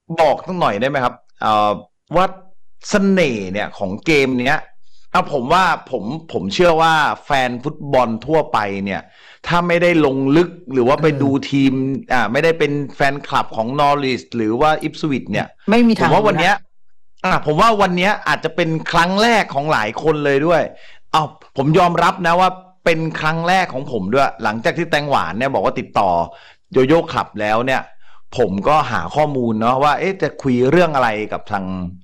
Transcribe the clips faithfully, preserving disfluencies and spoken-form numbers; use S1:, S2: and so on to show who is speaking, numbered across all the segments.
S1: บอกตั้งหน่อยได้ไหมครับเอ่อว่าเสน่ห์เนี่ยของเกมเนี้ยเอาผมว่าผมผมเชื่อว่าแฟนฟุตบอลทั่วไปเนี่ยถ้าไม่ได้ลงลึกหรือว่าไปดูทีมอ่าไม่ได้เป็นแฟนคลับของนอริสหรือว่าอิปสวิชเนี่ย
S2: ไม่มี
S1: ผ
S2: ทาง
S1: มว่าวันเนี้ยอ่าผมว่าวันเนี้ยอาจจะเป็นครั้งแรกของหลายคนเลยด้วยเอาผมยอมรับนะว่าเป็นครั้งแรกของผมด้วยหลังจากที่แตงหวานเนี่ยบอกว่าติดต่อโยโย่คลับแล้วเนี่ยผมก็หาข้อมูลเนาะว่าเอ๊ะจะคุยเรื่องอะไรกับทาง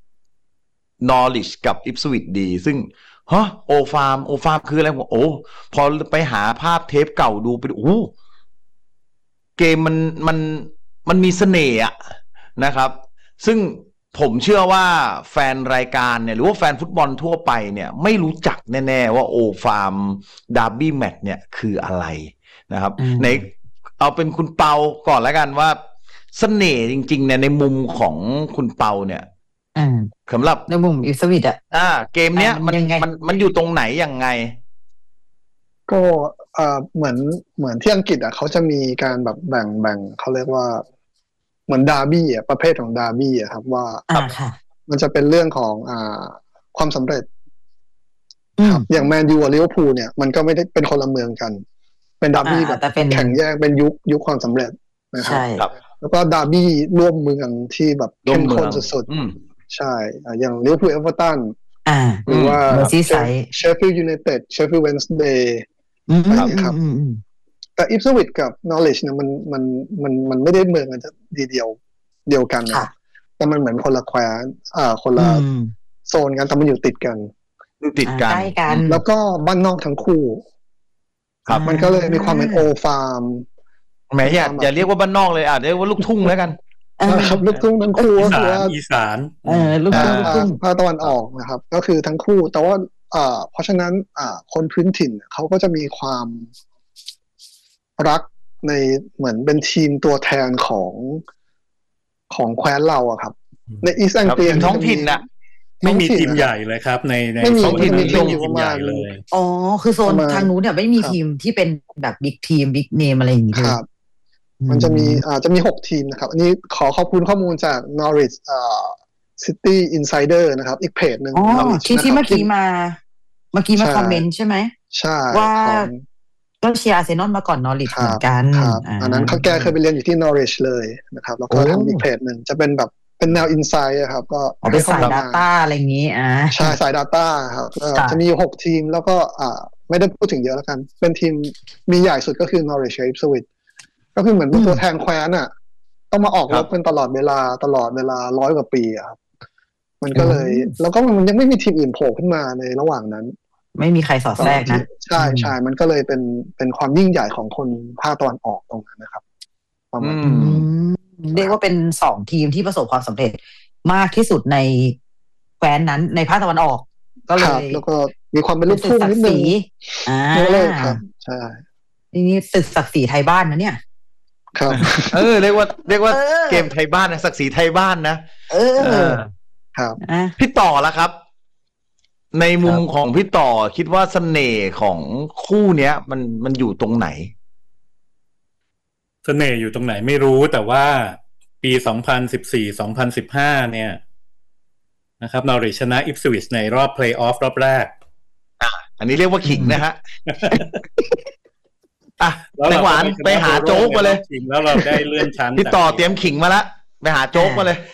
S1: Norwich กับ Ipswich ดีซึ่งฮะโอฟาร์มโอฟาร์มคืออะไรผมโอ้พอไปหาภาพเทปเก่าดูไปดูโอ้เกมมันมันมันมีเสน่ห์อะนะครับซึ่งผมเชื่อว่าแฟนรายการเนี่ยหรือว่าแฟนฟุตบอลทั่วไปเนี่ยไม่รู้จักแน่ๆว่าโอฟาร์มดาร์บี้แมตช์เนี่ยคืออะไรนะครับในเอาเป็นคุณเปาก่อนแล้วกันว่าเสน่ห์จริงๆเนี่ยในมุมของคุณเปาเนี่ยสำหรับ
S2: ในมุมอิปสวิชอ่ะ
S1: อ่าเกมเนี้ยมันมันมันอยู่ตรงไหนยังไง
S3: ก็เอ่อเหมือนเหมือนที่อังกฤษอ่ะเขาจะมีการแบบแบ่งแบ่งเขาเรียกว่าเหมือนดาร์บี้อ่ะประเภทของดาร์บี้อ่ะครับว่ามันจะเป็นเรื่องของอ่าความสำเร็จครับอย่างแมนยูกับลิเวอร์พูลเนี่ยมันก็ไม่ได้เป็นคนละเมืองกันเป็นดาร์บี้แบบแข่งแยกเป็นยุคยุคความสำเร็จนะครับแล้วก็ดาร์บี้ร่วมเมืองที่แบบเข้มข้นสุดๆใช่อย่างลิเวอร์พูลเอเวอร์ตันหรือว่าเชฟฟิลด์ยูไนเต็ดเชฟฟิลด์เวนส์เดย์ครับแต่อิปสวิชกับนอริชเนี่ยมันมันมันมันไม่ได้เมืองกันทีเดียวเดียวกันนะแต่มันเหมือนคนละแคว้นอ่าคนละโซนกันแต่มันอยู่ติดกัน
S1: อยู่ติดกัน
S3: แล้วก็บ้านนอกทั้งคู่ครับมันก็เลยมีความเป็นโอฟาร์ม
S1: แหมอย่าอย่าเรียกว่าบ้านนอกเลยอ่ะเรียกว่าลูกทุ่งแล้วกัน
S3: ครับลูกทุ่งทั้งคู่ก็คือว่า
S4: อีสาน
S2: เออลูกทุ่งลูกทุ่ง
S3: ภาคตะวันออกนะครับก็คือทั้งคู่แต่ว่าอ่าเพราะฉะนั้นอ่าคนพื้นถิ่นเขาก็จะมีความรักในเหมือนเป็นทีมตัวแทนของของแคว้นเราอะครับในอีสต์แองเกีย
S1: ท้องถิ่นน่ะ
S4: ไม่มีทีมใหญ่เลยครับในใน
S3: ท้องถิ่นมีทีมอยู่ประมาณ
S4: เลย
S2: อ๋อคือโซนทางนู้นเนี่ยไม่มีทีมที่เป็นแบบบิ๊กทีมบิ๊กเนมอะไรอย่างงี้เลย
S3: มันจะมีอ่าจะมีหกทีมนะครับอันนี้ขอขอบคุณข้อมูลจาก Norwich อ่า City Insider นะครับอีกเพจนึง
S2: อ๋อที่ที่เมื่อกี้มาเมื่อกี้มาคอมเมนต์ใช่ไหม
S3: ใช่
S2: ว่าก็เชียร์อาร์เซนอลมาก่อนนอริชเหมือนกัน
S3: ครับอันนั้นเขาแกเคยไปเรียนอยู่ที่ Norwich เลยนะครับแล้วก็ทำอีกเพจนึงจะเป็นแบบเป็นแนว Insight ครับก็
S2: เป็นสาย Data อะไรอย่างงี้อ่า
S3: ใช่สาย Data ครับจะมีอยู่หกทีมแล้วก็อ่าไม่ได้พูดถึงเยอะแล้วกันเป็นทีมมีใหญ่สุดก็คือ Norwich Ipswichก็คือเหมือนเป็นตัวแทนแคว้นอ่ะต้องมาออกรบกันตลอดเวลาตลอดเวลาร้อยกว่าปีอ่ะครับมันก็เลยแล้วก็มันยังไม่มีทีมอื่นโผล่ขึ้นมาในระหว่างนั้น
S2: ไม่มีใครสอดแทรกนะ
S3: ใช่ใช่มันก็เลยเป็นเป็นความยิ่งใหญ่ของคนภาคตะวันออกตรงนั้นนะครับประมาณ
S2: เรียกว่าเป็นสองทีมที่ประสบความสำเร็จมากที่สุดในแคว้นนั้นในภาคตะวันออกก็เลย
S3: แล้วก็มีความเป็นลูกทุ่งนิดนึง
S2: อ่า
S3: เลยครับใช่
S2: นี่ตึกศักดิ์ศรีไทยบ้านนะเนี่ย
S3: ครับ
S1: เออเรียกว่าเรียกว่าเกมไทยบ้านนะศักดิ์ศรีไทยบ้านนะ
S2: เออ
S3: ครับ
S1: พี่ต่อละครับในมุมของพี่ต่อคิดว่าเสน่ห์ของคู่เนี้ยมันมันอยู่ตรงไหน
S4: เสน่ห์อยู่ตรงไหนไม่รู้แต่ว่าปีสองพันสิบสี่ สองพันสิบห้าเนี่ยนะครับนอริชชนะอิปสวิชในรอบเพลย์ออฟรอบแรก
S1: อ่ะอันนี้เรียกว่าขิงนะฮะอ่ะแตงหวานไปหาโจ๊กมาเลย
S4: แล้วเราได้เลื่อนชั้น
S1: พี่ต่อเตรียมขิงมาแล้วไปหาโจ๊กมาเลย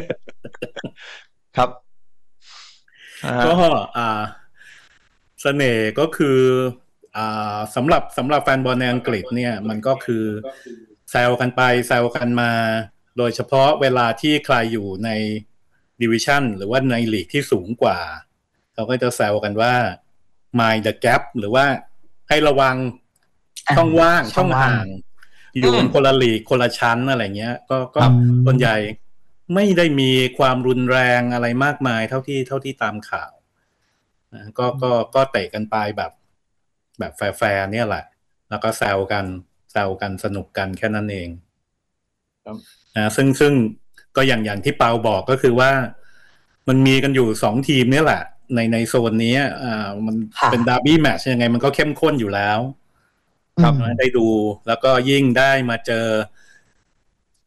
S1: ครับ
S4: ก็อ่าเสน่ห์ก็คืออ่าสำหรับสำหรับแฟนบอลในอังกฤษเนี่ยมันก็คือแซวกันไปแซวกันมาโดยเฉพาะเวลาที่ใครอยู่ในดิวิชั่นหรือว่าในลีกที่สูงกว่าเขาก็จะแซวกันว่า mind the gap หรือว่าให้ระวังช่องว่างช่องห่างอยู่คนละลีกคนละชั้นอะไรเงี้ยก็ก็ส่วนใหญ่ไม่ได้มีความรุนแรงอะไรมากมายเท่าที่เท่าที่ตามข่าวนะก็ก็ก็เตะกันไปแบบแบบแฟร์ๆเนี่ยแหละแล้วก็แซวกันแซวกันสนุกกันแค่นั้นเองนะซึ่งซึ่งก็อย่างอย่างที่เปาบอกก็คือว่ามันมีกันอยู่สองทีมนี่แหละในในโซนนี้อ่ามันเป็นดาร์บี้แมตช์ยังไงมันก็เข้มข้นอยู่แล้วครับได้ดูแล้วก็ยิ่งได้มาเจอ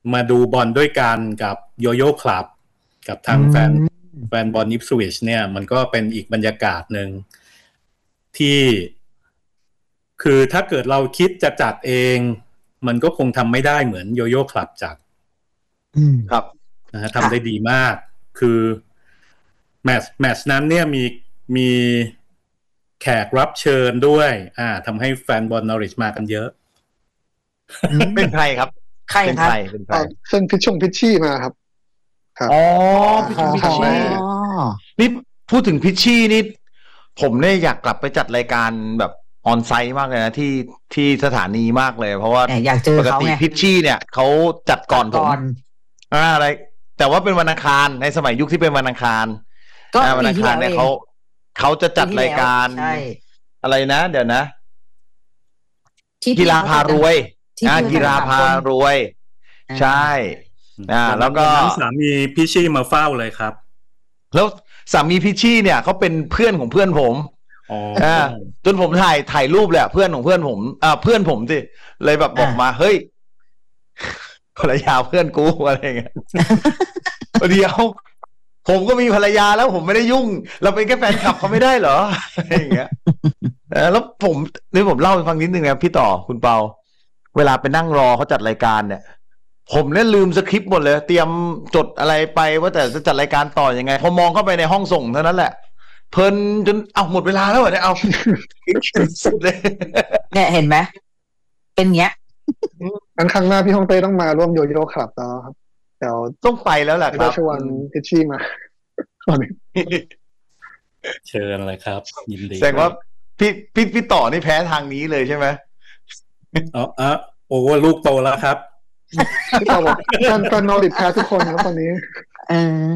S4: มาดูบอลด้วยกันกับโยโย่คลับกับทางแฟนแฟนบอลอิปสวิชเนี่ยมันก็เป็นอีกบรรยากาศหนึ่งที่คือถ้าเกิดเราคิดจะจัดเองมันก็คงทำไม่ได้เหมือนโยโย่คลับจัด
S1: ครับ
S4: นะฮะทำได้ดีมากคือแมตช์แมตช์นั้นเนี่ยมีมีแขกรับเชิญด้วยอ่าทำให้แฟนบอลนอริชมากันเยอะ
S1: เป็นใครครับ
S2: ใครครับ
S1: เป็นใคร
S3: เส้นพิชชงพิชชี่มาครับ
S1: อ๋อพิชชี่นี่พูดถึงพิชชี่นี่ผมเนี่ยอยากกลับไปจัดรายการแบบออนไซต์มากเลยนะที่ที่สถานีมากเลยเพราะว่า
S2: อยากเจอเขาไงปกติ
S1: พิชชี่เนี่ยเขาจัดก่อนผมอ่าอะไรแต่ว่าเป็นวันอังคารในสมัยยุคที่เป็นวันอังคาร
S2: ก็
S1: วันอังคารเนี่ยเขาเขาจะจัดรายการอะไรนะเดี๋ยวนะกีฬาพารวยอ่ากีฬาพารวยใช่อ่าแล้วก็
S4: สามีพิชชี่มาเฝ้าเลยครับ
S1: แล้วสามีพิชชี่เนี่ยเขาเป็นเพื่อนของเพื่อนผม
S4: อ๋อ
S1: จนผมถ่ายถ่ายรูปแหละเพื่อนของเพื่อนผมอ่าเพื่อนผมสิเลยแบบบอกมาเฮ้ยภรรยาเพื่อนกูอะไรเงี้ยเดี๋ยวผมก็มีภรรยาแล้วผมไม่ได้ยุ่งเราเป็นแค่แฟนคลับเขาไม่ได้เหรออะไรอย่างเงี้ยแล้วผมนี่ผมเล่าให้ฟังนิดนึงนะพี่ต่อคุณเปาเวลาไปนั่งรอเขาจัดรายการเนี่ยผมเนี่ยลืมสคริปต์หมดเลยเตรียมจดอะไรไปว่าแต่จะจัดรายการต่อยังไงพอมองเข้าไปในห้องส่งเท่านั้นแหละเพลินจนเอาหมดเวลาแล้วเนี่ยเอาสุดเลย
S2: เนี่ยเห็นไหมเป็นเงี้ย
S3: งั้นครั้งหน้าพี่ฮ่องเต้ต้องมาร่วมโยโย่คลับแล้วครับเดี๋ยว
S1: ต้องไปแล้วแหละครับ
S3: ชวนพิชชี่มา
S4: เชิญอะไรครับยินดี
S1: แสดงว่าพี่พี่พี่ต่อนี่แพ้ทางนี้เลยใช่ไหม
S4: อ๋ออ่ะโอ้ลูกโตแล้วครับ
S3: พี่ต่อบอกการการนอริดแพ้ทุกคนครับตอนนี้
S2: เอ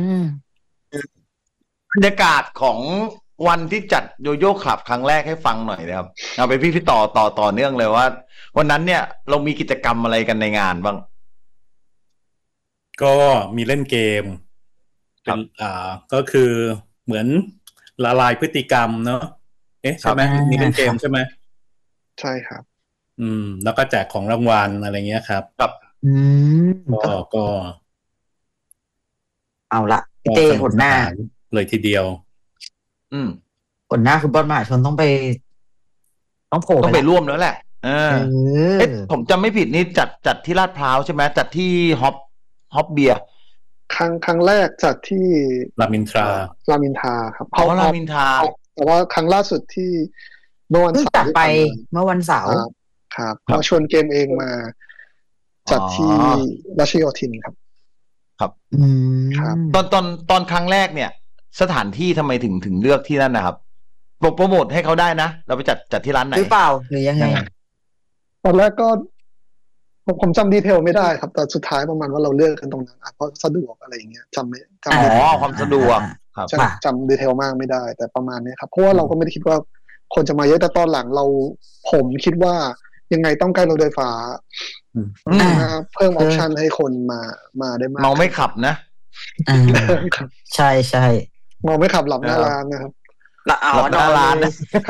S1: อบรรยากาศของวันที่จัดโยโย่คลับครั้งแรกให้ฟังหน่อยนะครับเอาไปพี่พี่ต่อต่อต่อเนื่องเลยว่าวันนั้นเนี่ยเรามีกิจกรรมอะไรกันในงานบ้าง
S4: ก็มีเล่นเกมเป็นอ่าก็คือเหมือนละลายพฤติกรรมเนาะเอ๊ะใช่ไหมมีเล่นเกมใช่ไหม
S3: ใช่ครับ
S4: อืมแล้วก็แจกของรางวัลอะไรเงี้ยครับ
S1: ครับ
S2: อืม
S4: ก็ก็
S2: เอาละเต้หัวหน้า
S4: เลยทีเดียว
S1: อืม
S2: หัวหน้าฟุตบอลมหาชนต้องไปต้องโผล่
S1: ต้องไปร่วมแล้วแหละเออเอ๊ะผมจำไม่ผิดนี่จัดจัดที่ลาดพร้าวใช่ไหมจัดที่ฮอปฮอปเบียร์
S3: ครั้งครั้งแรกจัดที่
S4: รามอินทราร
S3: ามอินทราครับ
S1: เพราะรามอินทรา
S3: แต่ว่าครั้งล่าสุดที่เมื่อวันเสาร์
S2: จัดไปเมื่อวันเสาร์
S3: ครับเราชวนเกมเองมาจัดที่รัชโยธินครับ
S1: ครับอืมครับตอนตอนตอนครั้งแรกเนี่ยสถานที่ทำไมถึงถึงเลือกที่นั่นนะครับโปรโมทให้เขาได้นะเราไปจัดจัดที่ร้านไหน
S2: หรือเปล่าหรือยังไง
S3: ตอนแรกก็ผมผมจำดีเทลไม่ได้ครับแต่สุดท้ายประมาณว่าเราเลือกกันตรงนั้นเพราะสะดวกอะไรอย่างเงี้ยจำไม่จำ
S1: อ๋อความสะดวก
S3: ครับจำดีเทลมากไม่ได้แต่ประมาณนี้ครับเพราะว่าเราก็ไม่ได้คิดว่าคนจะมาเยอะแต่ตอนหลังเราผมคิดว่ายังไงต้องใกล้รถไฟฟ้าเพิ่มออปชันให้คนมามาได้มาก
S1: เมาไม่ขับนะ
S2: ใช่ใช่
S3: เมาไม่ขับหลับหน้าร้านนะครับ
S2: หลับหน้าร้านนะ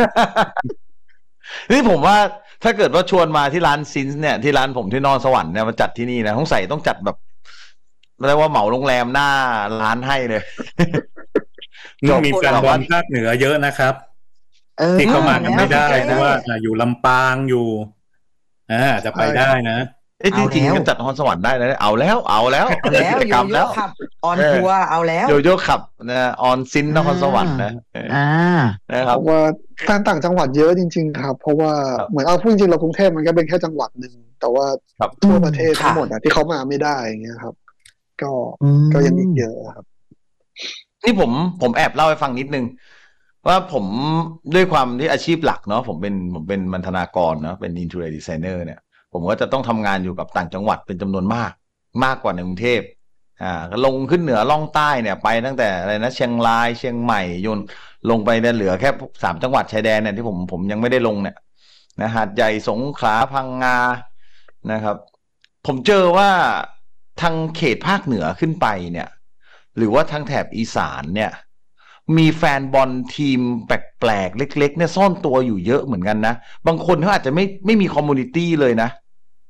S1: นี่ผมว่าถ้าเกิดว่าชวนมาที่ร้านซินส์เนี่ยที่ร้านผมที่นอนสวรรค์เนี่ยมาจัดที่นี่นะต้องใส่ต้องจัดแบบเรียกว่าเหมาโรงแรมหน้าร้านให้เลย
S4: มีแฟนบอลภาคเหนือเยอะนะครับที่เข้ามากันไม่ได้เพราะว่าอยู่ลำปางอยู่อ่าจะไปได้นะ
S1: เอ้จริงๆกันจัดนอนสวรรค์ได้แล้วเอาแล้วเอาแล้ว
S2: แล้วโยโย่ขับออนทัวร์เอาแล้ว
S1: โยโย่ขับนะออนซินนครสวรรค์นะ
S2: อ่า
S1: นะครับ
S3: ว่าการต่างจังหวัดเยอะจริงๆครับเพราะว่าเหมือนเอาพูดจริงเรากรุงเทพมันก็เป็นแค่จังหวัดนึงแต่ว่าทั่วประเทศทั้งหมดอ่ะที่เขามาไม่ได้อย่างเงี้ยครับก็ก็ยังอีกเยอะครับ
S1: ที่ผมผมแอบเล่าให้ฟังนิดนึงว่าผมด้วยความที่อาชีพหลักเนาะผมเป็นผมเป็นบรรณาธิการเนาะเป็น interior designer เนี่ยผมก็จะต้องทำงานอยู่กับต่างจังหวัดเป็นจำนวนมากมากกว่าในกรุงเทพอ่าลงขึ้นเหนือล่องใต้เนี่ยไปตั้งแต่อะไรนะเชียงรายเชียงใหม่ยนลงไปเนี่ยเหลือแค่สามจังหวัดชายแดนเนี่ยที่ผมผมยังไม่ได้ลงเนี่ยนะหาดใหญ่สงขลาพังงานะครับผมเจอว่าทางเขตภาคเหนือขึ้นไปเนี่ยหรือว่าทางแถบอีสานเนี่ยมีแฟนบอลทีมแปลกๆเล็กๆเนี่ยซ่อนตัวอยู่เยอะเหมือนกันนะบางคนเขาอาจจะไม่ไม่มีคอมมูนิตี้เลยนะ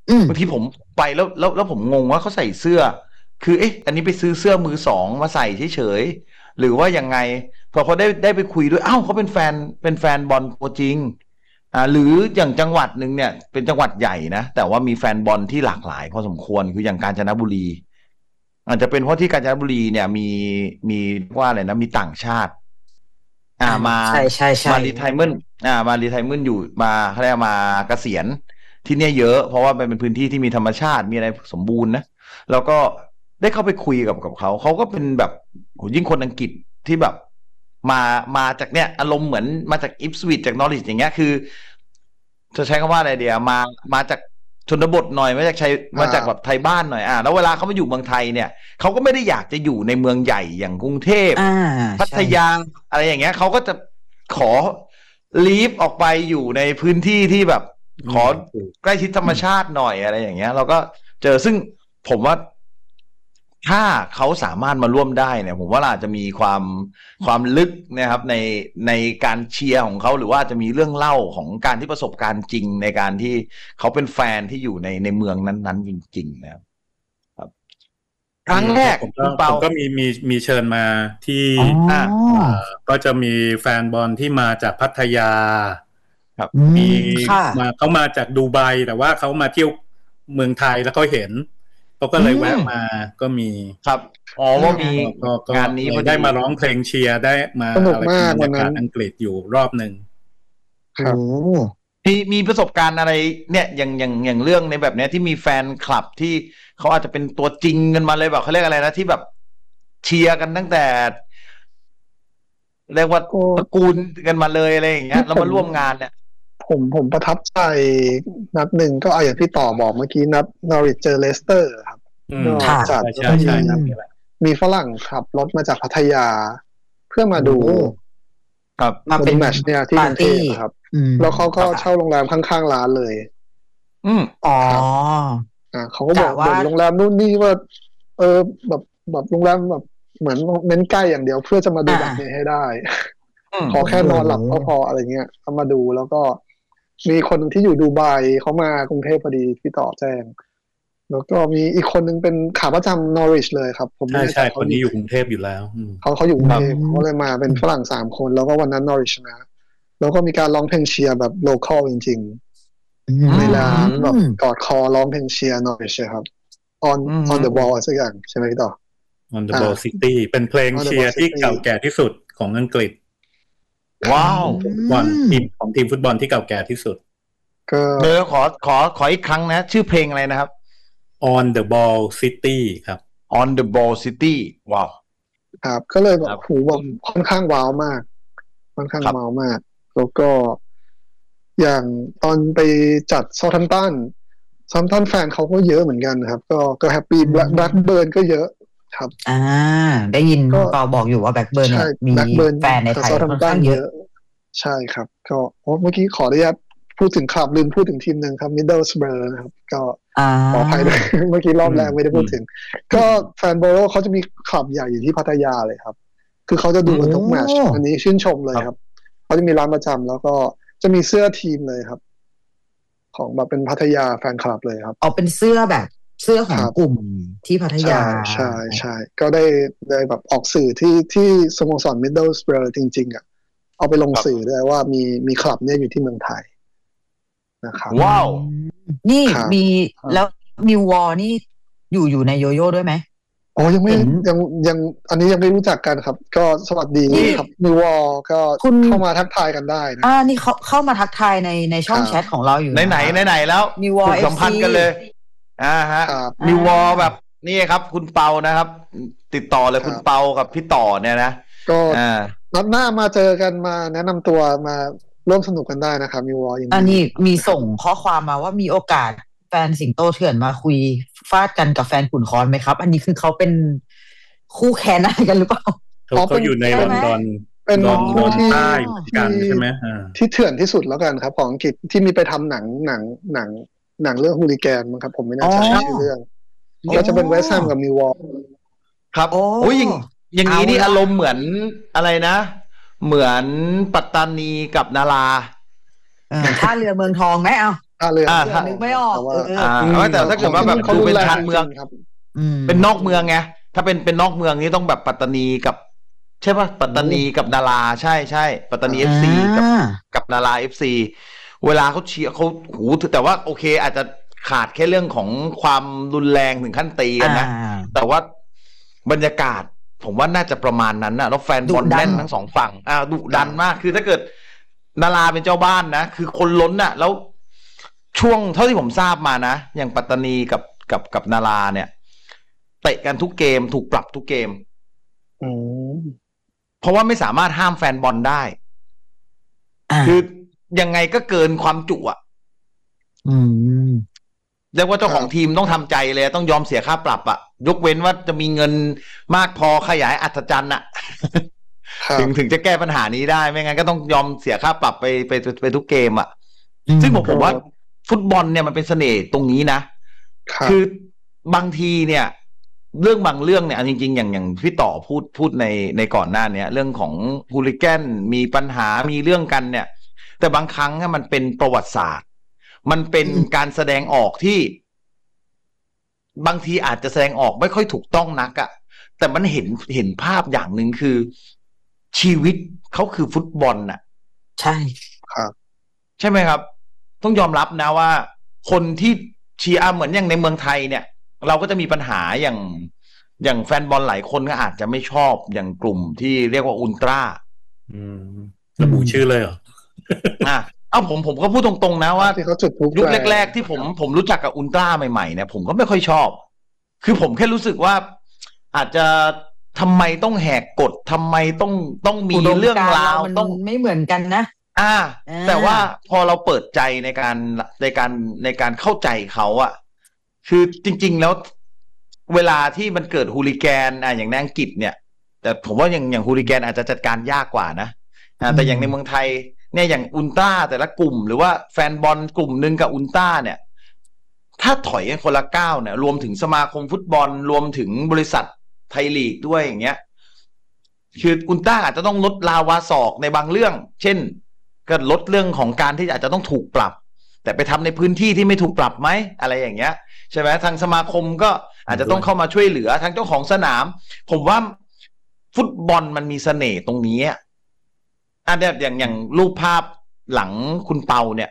S1: บางทีผมไปแล้วแล้วแล้วผมงงว่าเขาใส่เสื้อคือเอ๊ะอันนี้ไปซื้อเสื้อมือสองมาใส่เฉยๆหรือว่ายังไงพอพอได้ได้ไปคุยด้วยอ้าวเขาเป็นแฟนเป็นแฟนบอลตัวจริงอ่าหรืออย่างจังหวัดหนึ่งเนี่ยเป็นจังหวัดใหญ่นะแต่ว่ามีแฟนบอลที่หลากหลายพอสมควรคืออย่างกาญจนบุรีอาจจะเป็นเพราะที่กาญจนบุรีเนี่ยมีมีว่าอะไรนะมีต่างชาติอ่ามา
S2: ใช่ใช่ใช่
S1: มารีไทเมนต์อ่ามารีไทเมนต์อยู่มาเขาเรียกมาเกษียณที่เนี่ยเยอะเพราะว่าเป็นพื้นที่ที่มีธรรมชาติมีอะไรสมบูรณ์นะแล้วก็ได้เข้าไปคุยกับกับเขาเขาก็เป็นแบบโหยิ่งคนอังกฤษที่แบบมามาจากเนี่ยอารมณ์เหมือนมาจากอิปสวิชจากนอริชอย่างเงี้ยคือจะใช้คำว่าอะไรเดียวมามาจากชนบทหน่อยมาจากชัยมาจากแบบไทยบ้านหน่อยอ่าแล้วเวลาเขามาอยู่เมืองไทยเนี่ยเขาก็ไม่ได้อยากจะอยู่ในเมืองใหญ่อย่างกรุงเทพพัทยาอะไรอย่างเงี้ยเขาก็จะขอลีฟออกไปอยู่ในพื้นที่ที่แบบขอใกล้ชิดธรรมชาติหน่อยอะไรอย่างเงี้ยเราก็เจอซึ่งผมว่าถ้าเขาสามารถมาร่วมได้เนี่ยผมว่าอาจจะมีความความลึกนะครับในในการเชียร์ของเขาหรือว่าจะมีเรื่องเล่าของการที่ประสบการณ์จริงในการที่เขาเป็นแฟนที่อยู่ในในเมืองนั้นๆจริงๆนะครับครับครั้งแรก
S4: คุณเปาก็มีมีมีเชิญมาที่อ่าก็จะมีแฟนบอลที่มาจากพัทยา
S1: ครับ
S4: มีมาเขามาจากดูไบแต่ว่าเขามาเที่ยวเมืองไทยแล้วก็เห็นเขาก็เลยแวะมาก็มี
S1: ครับอ๋อว่ามีงานนี้
S4: ได้มาร้องเพลงเชียร์ได้มาอะไรบรรยากาศอังกฤษอยู่รอบหนึ่ง
S1: ครับมีมีประสบการณ์อะไรเนี่ยอย่างอย่างอย่างเรื่องในแบบเนี้ยที่มีแฟนคลับที่เขาอาจจะเป็นตัวจริงกันมาเลยแบบเขาเรียกอะไรนะที่แบบเชียร์กันตั้งแต่เรียกว่าตระกูลกันมาเลยอะไรอย่างเงี้ยแล้วมาร่วมงานเนี่ย
S3: ผมผมประทับใจนัดหนึ่งก็เอาอย่างที่ต่อบอกเมื่อกี้นัดนอริชเจอเลสเตอร์ครับ
S4: ก็จัดใช่ใช่
S3: มีฝรั่งขับรถมาจากพัทยาเพื่อมาดู
S1: ครับ
S3: มาเป็นแมตช์เนี่ยที่กรุงเทพครับแล้วเขาก็เช่าโรงแรมข้างๆร้านเลย
S1: อืมอ๋อ
S3: อ่าเขาก็บอกว่าโรงแรมนู่นนี่ว่าเออแบบแบบโรงแรมแบบเหมือนเน้นใกล้อย่างเดียวเพื่อจะมาดูแบบนี้ให้ได้ขอแค่นอนหลับก็พออะไรเงี้ยเขามาดูแล้วก็มีคนที่อยู่ดูไบเขามากรุงเทพพอดีที่ต่อแจ้งแล้วก็มีอีกคนนึงเป็นขาประจำนอริชเลยครับ
S4: ผมใช่ใช่คนนี้อยู่กรุงเทพอยู่แล้ว
S3: เขาเขาอยู่กรุงเทพเขาเลยมาเป็นฝรั่งสามคนแล้วก็วันนั้นนอริชนะแล้วก็มีการร้องเพลงเชียร์แบบโลคอลจริงๆในร้านแบบกอดคอร้องเพลงเชียร์นอริชครับ on on the ball สักอย่างใช่ไหมพี่ต่อ
S4: on the ball city เป็นเพลงเชียร์ที่เก่าแก่ที่สุดของอังกฤษ
S1: ว้าว
S4: บอลทีมของทีมฟุตบอลที่เก่าแก่ที่สุด
S3: ก็
S1: เดี๋ยวขอขอขออีกครั้งนะชื่อเพลงอะไรนะครับ
S4: on the ball city ครับ
S1: on the ball city ว้าว
S3: ครับก็เลยแบบหูแบบค่อนข้างว้าวมากค่อนข้างว้าวมากแล้วก็อย่างตอนไปจัดซอทัมตันซอทัมตันแฟนเขาก็เยอะเหมือนกันครับก็ก็แฮปปี้แบล็คเบิร์นก็เยอะครับ
S2: อ่าได้ยินต่อบอกอยู่ว่าแบล็คเบิร์นมีแฟนในไทยค่อนข้างเยอะ
S3: ใช่ครับก็เมื่อกี้ขออนุญาตพูดถึงคลับลืมพูดถึงทีมหนึ่งครับ Middlesbrough นะครับก็ขออภัยด้วยเมื่อกี้รอบแรกไม่ได้พูดถึงก็แฟนโบโรเขาจะมีคลับใหญ่อยู่ที่พัทยาเลยครับคือเขาจะดูกันทุกแมตช์อันนี้ชื่นชมเลยครับเขาจะมีร้านประจำแล้วก็จะมีเสื้อทีมเลยครับของแบบเป็นพัทยาแฟนคลับเลยครับ
S2: เอาเป็นเสื้อแบบเสื้อของกลุ่มที่พัทยา
S3: ใช่ใช่ก็ได้ได้แบบออกสื่อที่ที่สโมสร Middlesbrough จริงๆอ่ะเอาไปลงสื่อด้วยว่ามีมีคลับเนี่ยอยู่ที่เมืองไทยนะครับ
S1: ว้าว
S2: นี่มีแล้วมิววอลนี่อยู่อยู่ในโยโย่ด้วยไหม
S3: อ๋อยังไม่ยังยังอันนี้ยังไม่รู้จักกันครับก็สวัสดีครับมิววอลก็เข้ามาทักทายกันได้นะ
S2: อ่านี่เขาเข้ามาทักทายในในช่องแชทของเราอยู่
S1: ไหนไหนไหนไหนแล้ว
S2: มิววอล
S1: สัมพันธ์กันเลยอ่าฮะมิววอลแบบนี่ครับคุณเปานะครับติดต่อเลยคุณเปากับพี่ต่อเนี่ยนะ
S3: ก็นัดหน้ามาเจอกันมาแนะนำตัวมาร่วมสนุกกันได้นะครับมิววอล
S2: อันนี้มีส่งข้อความมาว่ามีโอกาสแฟนสิงโตเถื่อนมาคุยฟาดกันกับแฟนขุนคอนไหมครับอันนี้คือเขาเป็นคู่แข่งอะไรกันหรือเปล่า
S4: เขาอยู่ในลอนดอน
S3: เป็นคู่ที่
S4: กันใช่ไหม
S3: ที่เถื่อนที่สุดแล้วกันครับของอังกฤษที่มีไปทำหนังหนังหนังหนังเรื่องฮูลิแกนมั้งครับผมไม่แน่ใจชื่อเรื่องก็จะเป็นเวสต์แฮมกับมิววอล
S1: ครับโอ้ยอย่างนี้นี่อารมณ์เหมือนอะไรนะเหมือนปัตตานีกับนารา
S2: ท่าเรือเมืองทองไหมเอา
S3: ท่าเรือ
S1: อ่า
S2: นึกไม่ออก
S3: แต่ว่า
S2: เออ
S1: อ่าแต่ถ้าเกิดว่าแบบดูเป็นชานเมือง
S3: ครับ
S1: เป็นนอกเมืองไงถ้าเป็นเป็นนอกเมืองนี่ต้องแบบปัตตานีกับใช่ป่ะปัตตานีกับนาราใช่ใช่ปัตตานี เอฟ ซี กับกับนารา เอฟ ซี เวลาเขาเชียร์เขาหูแต่ว่าโอเคอาจจะขาดแค่เรื่องของความรุนแรงถึงขั้นตีกันนะแต่ว่าบรรยากาศผมว่าน่าจะประมาณนั้นนะแล้วแฟนบอลแน่นทั้งสองฝั่งอ่าดุดันมากคือถ้าเกิดนาราเป็นเจ้าบ้านนะคือคนล้นน่ะแล้วช่วงเท่าที่ผมทราบมานะอย่างปัตตานีกับกับกับนาราเนี่ยเตะกันทุกเกมถูกปรับทุกเกมเพราะว่าไม่สามารถห้ามแฟนบอลได้คือยังไงก็เกินความจุอ่ะเรียกว่าเจ้าของทีมต้องทำใจเลยต้องยอมเสียค่าปรับอ่ะยกเว้นว่าจะมีเงินมากพอขยายอัศจรรย์อ่ะ ถึงถึงจะแก้ปัญหานี้ได้ไม่งั้นก็ต้องยอมเสียค่าปรับไปไปไปไปทุกเกมอ่ะซึ่งผมผมว่าฟุตบอลเนี่ยมันเป็นเสน่ห์ตรงนี้นะคือบางทีเนี่ยเรื่องบางเรื่องเนี่ยจริงๆอย่างอย่างพี่ต่อพูดพูดในในก่อนหน้านี้เรื่องของฮูลิแกนมีปัญหามีเรื่องกันเนี่ยแต่บางครั้งมันเป็นประวัติศาสตร์มันเป็นการแสดงออกที่บางทีอาจจะแสดงออกไม่ค่อยถูกต้องนักอะแต่มันเห็นเห็นภาพอย่างหนึ่งคือชีวิตเขาคือฟุตบอลน่ะ
S2: ใช่
S3: ครับ
S1: ใช่ไหมครับต้องยอมรับนะว่าคนที่เชียร์เหมือนอย่างในเมืองไทยเนี่ยเราก็จะมีปัญหาอย่างอย่างแฟนบอลหลายคนก็อาจจะไม่ชอบอย่างกลุ่มที่เรียกว่าอุลตร้า
S4: ระบุชื่อเลยเหรอ
S1: อ่ะเอาผมผมก็พูดตรงๆนะว่า
S3: ที่เขาจุดพลุ
S1: ยุคแรกๆที่ผมผมรู้จักกับอุลตร้าใหม่ๆเนี่ยผมก็ไม่ค่อยชอบคือผมแค่รู้สึกว่าอาจจะทำไมต้องแหกกฎทำไมต้องต้องมีเรื่องราว
S2: ต้องไม่เหมือนกันนะ
S1: อ่าแต่ว่าพอเราเปิดใจในการในการในการเข้าใจเขาอะคือจริงๆแล้วเวลาที่มันเกิดฮูลิแกนอ่ะอย่างในอังกฤษเนี่ยแต่ผมว่าอย่างอย่างฮูลิแกนอาจจะจัดการยากกว่านะอ่าแต่อย่างในเมืองไทยเนี่ยอย่างอุลตร้าแต่ละกลุ่มหรือว่าแฟนบอลกลุ่มหนึ่งกับอุลตร้าเนี่ยถ้าถอยกันคนละก้าวเนี่ยรวมถึงสมาคมฟุตบอลรวมถึงบริษัทไทยลีกด้วยอย่างเงี้ยคืออุลตร้าอาจจะต้องลดลาวาศอกในบางเรื่องเช่นก็ลดเรื่องของการที่อาจจะต้องถูกปรับแต่ไปทำในพื้นที่ที่ไม่ถูกปรับไหมอะไรอย่างเงี้ยใช่ไหมทางสมาคมก็อาจจะต้องเข้ามาช่วยเหลือทางเจ้าของสนามผมว่าฟุตบอลมันมีเสน่ห์ตรงนี้อ่ะแบบอย่างอย่างรูปภาพหลังคุณเปาเนี่ย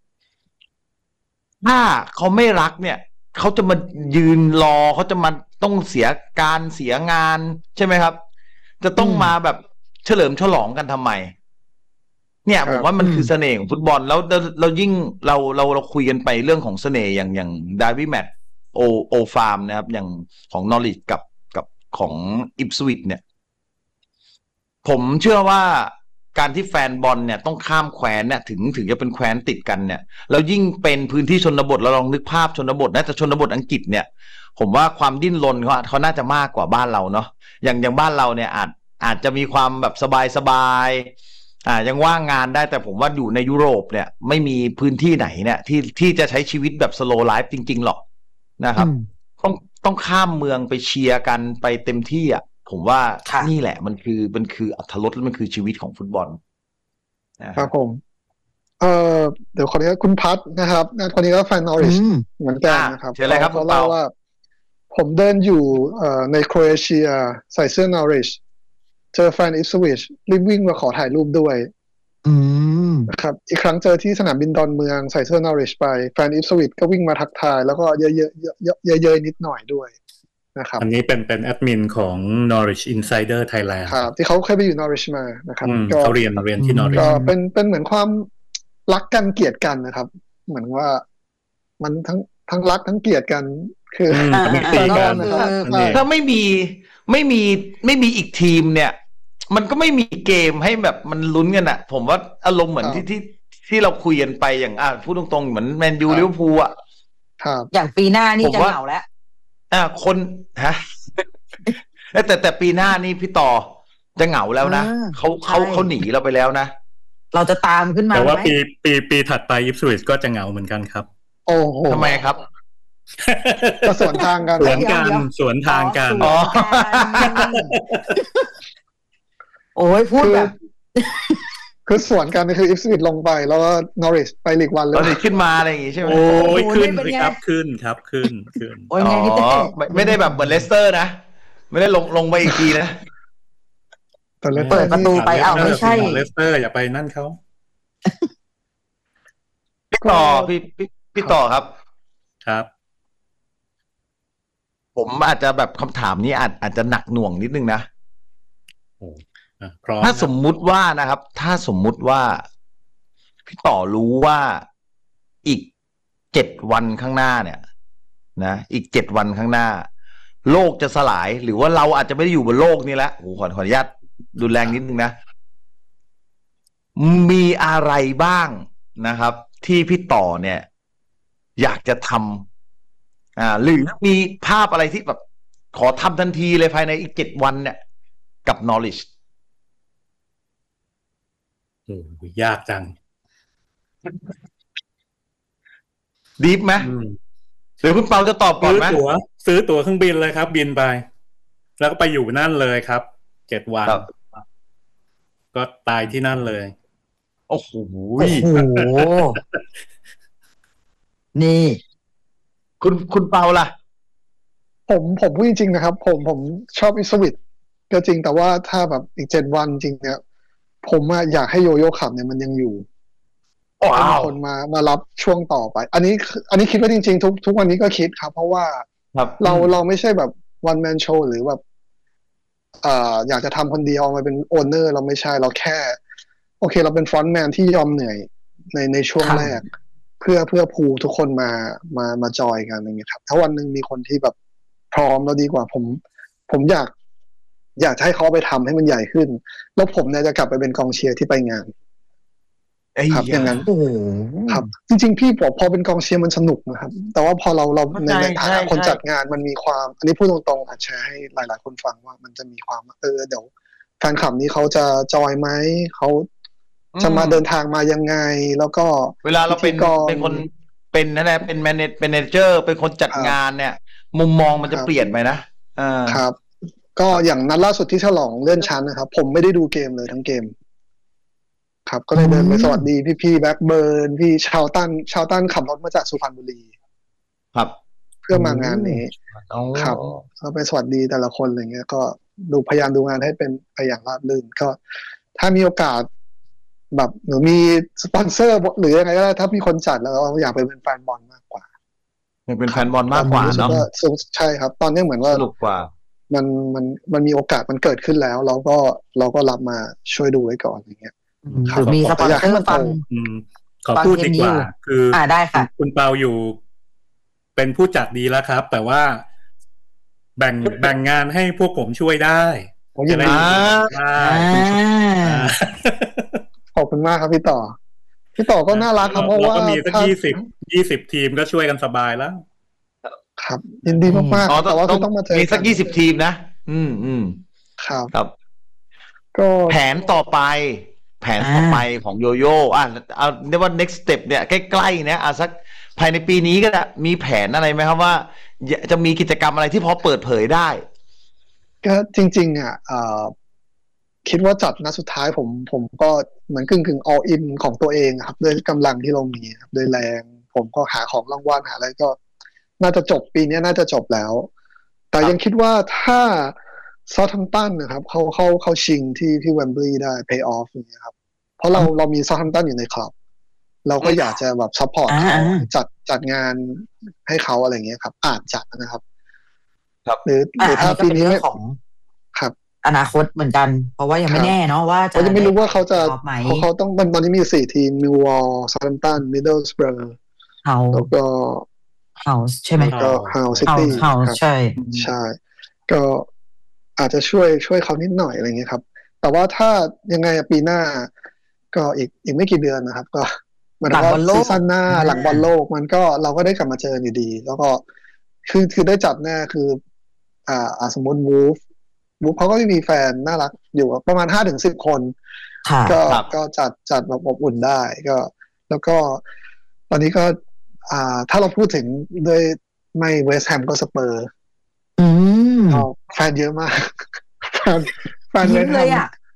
S1: ถ้าเขาไม่รักเนี่ยเขาจะมายืนรอเขาจะมาต้องเสียการเสียงานใช่ไหมครับจะต้องมาแบบเฉลิมฉลองกันทำไมเนี่ยผมว่ามันคือเสน่ห์ของฟุตบอลแล้วเรายิ่งเราเราเราคุยกันไปเรื่องของเสน่ห์อย่างอย่างดาร์บี้แมตช์โอโอฟาร์มนะครับอย่างของนอริทกับกับของอิปสวิชเนี่ยผมเชื่อว่าการที่แฟนบอลเนี่ยต้องข้ามแคว้นเนี่ยถึงถึงจะเป็นแคว้นติดกันเนี่ยแล้วยิ่งเป็นพื้นที่ชนบทเราลองนึกภาพชนบทนะแต่ชนบทอังกฤษเนี่ยผมว่าความดิ้นรนเขาเขาน่าจะมากกว่าบ้านเราเนาะอย่างอย่างบ้านเราเนี่ยอาจอาจจะมีความแบบสบายสบายอ่ายังว่างงานได้แต่ผมว่าอยู่ในยุโรปเนี่ยไม่มีพื้นที่ไหนเนี่ยที่ที่จะใช้ชีวิตแบบสโลว์ไลฟ์จริงๆหรอกนะครับต้องต้องข้ามเมืองไปเชียร์กันไปเต็มที่อ่ะผมว่านี่แหละมันคือมันคืออรรถรสและมันคือชีวิตของฟุตบอล
S3: ครับผมเอ่อเดี๋ยวขออนุญาตคุณพัทนะครับคนนี้ก็แฟนนอริชเหมือนกันนะครับเขาเล่าว่าผมเดินอยู่เอ่อในโครเอเชียใส่เสื้อนอริชเจอแฟนอิปสวิชรีบวิ่งมาขอถ่ายรูปด้วยนะครับอีกครั้งเจอที่สนามบินดอนเมืองใส่เสื้อนอริชไปแฟนอิปสวิชก็วิ่งมาทักทายแล้วก็เยอะๆเยอะๆนิดหน่อยด้วยนะครับ
S4: อันนี้เป็นเป็นแอดมินของ Norwich Insider Thailand
S3: ครับที่เขาเคยไปอยู่ Norwich มานะครับ
S4: ก็เขาเรียนเรียนที่ Norwich
S3: ก็เป็นเป็นเหมือนความรักกันเกลียดกันนะครับเหมือนว่ามันทั้งทั้งรักทั้งเกลียดกันคือ
S4: ตีกัน
S1: ถ้าไม่มีไม่มีไม่มีอีกทีมเนี่ยมันก็ไม่มีเกมให้แบบมันลุ้นกันอ่ะผมว่าอารมณ์เหมือนที่ที่ที่เราคุยกันไปอย่างอ่ะพูดตรงๆเหมือนแมนยูลิเวอร์พูลอ่ะ
S3: ครับ
S2: อย่างปีหน้านี่จะเหงาแล้ว
S1: อ่าคนฮะแต่แต่ปีหน้านี่พี่ต่อจะเหงาแล้วนะเขาเขาเขาหนีเราไปแล้วนะ
S2: เราจะตามขึ้นมา
S4: แต่ว่าปีปีปีถัดไปอิปสวิชก็จะเหงาเหมือนกันครับ
S3: โอ้โห
S1: ทำไมครับ
S3: ก็สวนทางกัน
S4: สวนกันสวนทางกัน
S2: อ๋อโอ้ยพูดแบบ
S3: คือส่วนกันคืออิฟสวิตลงไปแล้วก็นอริชไปลีกวันเลย
S1: นอริชขึ้นมาอะไรอย่างงี้ใช่ไหม
S4: โอ้ยขึ้นสิครับขึ้นครับขึ้นขึ้น
S2: โอ้ยไงพี่เต้
S1: ไม่ได้แบบเหมือนเลสเตอร์นะไม่ได้ลงลงไปอีกทีนะ
S2: เปิดประตูไปอ้าวไม่ใช่
S4: เลสเตอร์อย่าไปนั่นเขา
S1: พี่ต่อพี่พี่พี่ต่อครับ
S4: ครับ
S1: ผมอาจจะแบบคำถามนี้อาจอาจจะหนักหน่วงนิดนึงนะถ้าสมมุติว่านะครับถ้าสมมุติว่าพี่ต่อรู้ว่าอีกเจ็ดวันข้างหน้าเนี่ยนะอีกเจ็ดวันข้างหน้าโลกจะสลายหรือว่าเราอาจจะไม่ได้อยู่บนโลกนี้แล้วโอ้ขอขออนุญาตรุนแรงนิดนึงนะมีอะไรบ้างนะครับที่พี่ต่อเนี่ยอยากจะทำอ่าหรือมีภาพอะไรที่แบบขอทำทันทีเลยภายในอีกเจ็ดวันเนี่ยกับ knowledge
S4: โอ้ยากจัง
S1: ดีฟไหมหรือคุณเปาจะตอบก่อนไหม
S4: ซื้อตั๋วซื้อตั๋วเครื่องบินเลยครับบินไปแล้วก็ไปอยู่นั่นเลยครับเจ็ดวันก็ตายที่นั่นเลย
S1: โอ้โห
S2: โอ้โหนี่
S1: คุณคุณเปาล่ะ
S3: ผมผมพูดจริงๆนะครับผมผมชอบอิสวิตก็จริงแต่ว่าถ้าแบบอีกเจ็ดวันจริงเนี่ยผมอยากให้โยโย่ขับเนี่ยมันยังอยู่มีคนมามารับช่วงต่อไปอันนี้อันนี้คิดว่าจริงๆทุกทุกวันนี้ก็คิดครับเพราะว่าเราเราไม่ใช่แบบ one man show หรือแบบอ่าอยากจะทำคนเดียวมาเป็นโอนเนอร์เราไม่ใช่เราแค่โอเคเราเป็นฟรอนต์แมนที่ยอมเหนื่อยในในช่วงแรกเพื่อเพื่อพูทุกคนมามามาจอยกันอย่างเงี้ยครับถ้าวันหนึ่งมีคนที่แบบพร้อมแล้วดีกว่าผมผมอยากอยากให้เขาไปทำให้มันใหญ่ขึ้นแล้วผมเนี่ยจะกลับไปเป็นกองเชียร์ที่ไปงานครับอย่างนั้นครับจริงๆพี่พอพอเป็นกองเชียร์มันสนุกนะครับแต่ว่าพอเราเราในในฐานะคนจัดงานมันมีความอันนี้พูดตรงๆอาจแชร์ให้หลายๆคนฟังว่ามันจะมีความเออเดี๋ยวแฟนคลับนี้เขาจะจอยไหมเขาจะมาเดินทางมายังไงแล้วก็
S1: เวลาเราเป็นเป็นคนเป็นนั่นแหละเป็นแมเนจเป็นแมเนเจอร์เป็นคนจัดงานเนี่ยมุมมองมันจะเปลี่ยนไปนะอ่า
S3: ครับก็อย่างนัดล่าสุดที่ฉลองเลื่อนชั้นนะครับผมไม่ได้ดูเกมเลยทั้งเกมครับก็เลยเดินไปสวัสดีพี่ๆแบ็คเบิร์นพี่ชาวตันชาวตันขับรถมาจากสุพรรณบุรี
S1: ครับ
S3: เพื่อมางานนี้ครับก็ไปสวัสดีแต่ละคนอะไรเงี้ยก็ดูพยายามดูงานให้เป็นไปอย่างราบรื่นก็ถ้ามีโอกาสแบบหรือมีสปอนเซอร์หรือยังไงก็ได้ถ้ามีคนจัดแล้วเราอยากไปเป็นแฟนบอลมากกว่า
S1: เป็นแฟนบอลมากกว่าเนาะ
S3: ใช่ครับตอนนี้เหมือนว่า
S1: สนุกกว่า
S3: มันมันมันมีโอกาสมันเกิดขึ้นแล้วเราก็เราก็รับมาช่วยดูไว้ก่อนอย่างเงี้ย
S2: หรือมีสปอนเซอร์ฟัง
S4: ขอพูดดีกว่าคือ
S2: อ่าได้ค่ะ
S4: คุณเปาอยู่เป็นผู้จัดดีแล้วครับแต่ว่าแบ่งแบ่งงานให้พวกผมช่วยได้
S3: จะได้ขอบคุณมากครับพี่ต่อพี่ต่อก็น่ารักครับเพราะว่า
S4: มีสักยี่สิบยี่สิบทีมก็ช่วยกันสบายแล้ว
S3: ครับยินดีมากๆแต่ว่าต้องมาเจอ
S1: มีสักยี่สิบทีมนะอืมอืม
S3: ครับ
S1: ครับก็แผนต่อไปแผนต่อไปของโยโย่อ่ะเอาเรียกว่า next step เนี่ยใกล้ๆเนี่ยอ่ะสักภายในปีนี้ก็ได้มีแผนอะไรไหมครับว่าจะมีกิจกรรมอะไรที่พอเปิดเผยได้
S3: ก็จริงๆอ่ะคิดว่าจัดนัดสุดท้ายผมผมก็เหมือนกึ่งกึ่ง all in ของตัวเองครับด้วยกำลังที่เรามีครับด้วยแรงผมก็หาของรางวัลหาอะไรก็น่าจะจบปีนี้น่าจะจบแล้วแต่ยังคิดว่าถ้าซอทัมตันนะครับเขาเขาเขาชิงที่ที่แวมบลีย์ได้ pay off อย่างเงี้ยครับเพราะเราเรามีซอทัมตันอยู่ในคลับเราก็อยากจะแบบซัพพอร์ตเขาจัดจัดงานให้เขาอะไรเงี้ยครับอาจจัดนะครับ
S1: ครับ
S3: หรือหรือถ้าปีนี้
S2: ของ
S3: ครับ
S2: อนาคตเหมือนกันเพราะว่ายังไม่แน่เนาะว่า
S3: จะยังไม่รู้ว่าเขาจะเขาเขาต้องตอนนี้มีสี่ทีมมิลวอลล์ซาร์ตันมิดเดิลสเบอร์
S2: เฮา
S3: แล้วก็
S2: เฮาใช่ไหม
S3: ก็เฮาซิตี้
S2: เฮาใช่
S3: ใช่ก็อาจจะช่วยช่วยเขานิดหน่อยอะไรเงี้ยครับแต่ว่าถ้ายังไงปีหน้าก็อีกอีกไม่กี่เดือนนะครับก็มันก็ซีซั่นหน้าหลังบอลโลกมันก็เราก็ได้กลับมาเจออยู่ดีแล้วก็คือคือได้จับแน่คืออ่าสมมติวูฟวูฟเขาก็มีแฟนน่ารักอยู่ประมาณห้าถึงสิบคนก็ก็จัดจัดแบบอบอุ่นได้ก็แล้วก็ตอนนี้ก็อ่าถ้าเราพูดถึงด้วยไม่เวสต์แฮมก็สเปอร์แฟนเยอะมากแฟนแฟนเวสต์แฮม